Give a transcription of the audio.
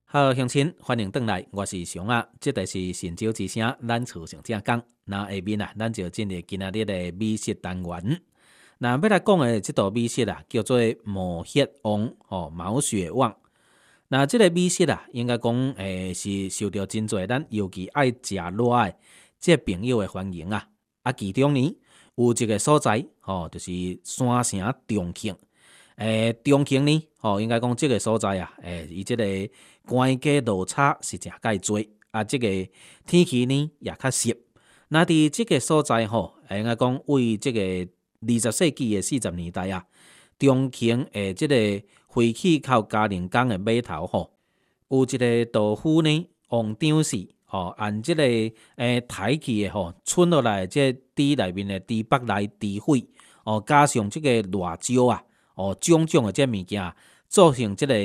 好，乡亲，欢迎回来，我是熊啊。这个是神州之声，咱厝上正讲。那下面啊，咱就进入今仔日的美食单元。那要来讲的这道美食啊，叫做毛血旺毛血旺。那这个美食啊，应该讲是受到真侪咱尤其爱食热的这朋友的欢迎啊。其中呢有一个所在就是山城重庆。重庆呢，应该讲这个所在啊，伊这个关街落差是诚介多这个天气呢也较湿。那伫这个所在应该讲为这个20世纪的40年代啊，重庆这个废弃靠嘉陵港的码头有一个道夫呢，王长士按这个抬起的剩落来这猪内面的猪腹内猪血加上这个辣椒啊种种的这物件，做成这个